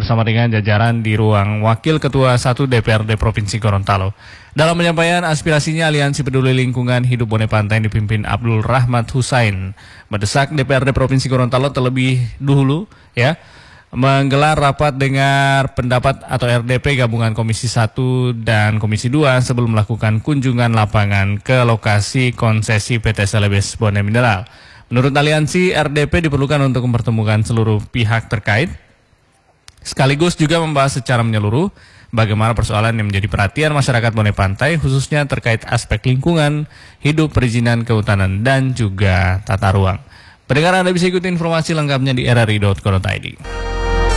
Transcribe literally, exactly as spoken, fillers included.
bersama dengan jajaran di ruang Wakil Ketua satu D P R D Provinsi Gorontalo. Dalam penyampaian aspirasinya, Aliansi Peduli Lingkungan Hidup Bone Pantai yang dipimpin Abdul Rahmat Husain mendesak D P R D Provinsi Gorontalo terlebih dahulu ya menggelar rapat dengar pendapat atau R D P gabungan Komisi satu dan Komisi dua sebelum melakukan kunjungan lapangan ke lokasi konsesi P T Celebes Bone Mineral. Menurut aliansi, R D P diperlukan untuk mempertemukan seluruh pihak terkait, sekaligus juga membahas secara menyeluruh bagaimana persoalan yang menjadi perhatian masyarakat Bone Pantai, khususnya terkait aspek lingkungan, hidup, perizinan, kehutanan, dan juga tata ruang. Pendengar, Anda bisa ikuti informasi lengkapnya di r r i dot co dot i d.